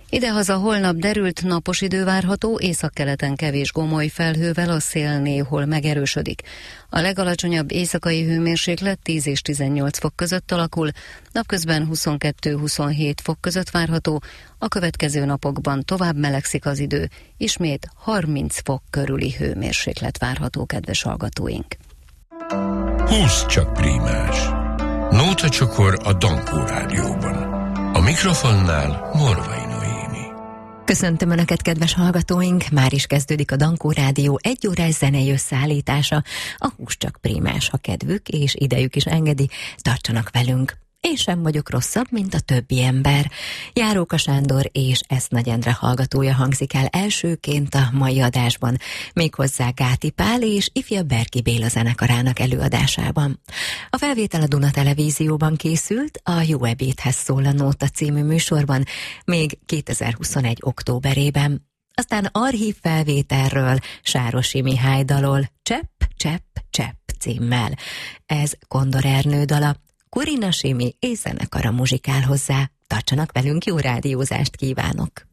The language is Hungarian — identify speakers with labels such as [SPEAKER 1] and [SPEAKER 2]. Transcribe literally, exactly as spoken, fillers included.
[SPEAKER 1] Idehaza holnap derült, napos idő várható, északkeleten kevés gomoly felhővel, a szél néhol megerősödik. A legalacsonyabb éjszakai hőmérséklet tíz és tizennyolc fok között alakul, napközben huszonkettő-huszonhét fok között várható, a következő napokban tovább melegszik az idő, ismét harminc fok körüli hőmérséklet várható, kedves hallgatóink.
[SPEAKER 2] Húsz csak prímás. Nóta csokor a Dankó Rádióban. A mikrofonnál Morvai Noémi.
[SPEAKER 3] Köszöntöm Önöket, kedves hallgatóink! Már is kezdődik a Dankó Rádió egy órás zenei összeállítása. A húsz csak prímás, ha kedvük és idejük is engedi, tartsanak velünk. Én sem vagyok rosszabb, mint a többi ember. Járóka Sándor és Esz Nagy Endre hallgatója hangzik el elsőként a mai adásban, méghozzá Gáti Pál és ifja Berki Béla zenekarának előadásában. A felvétel a Duna Televízióban készült, a Jó ebédhez szól a Nóta című műsorban, még kétezer-huszonegy októberében. Aztán archív felvételről Sárosi Mihály dalol Csepp, csepp, csepp címmel. Ez Kondor Ernő dala. Kurina Simi és zenekara muzsikál hozzá. Tartsanak velünk, jó rádiózást kívánok!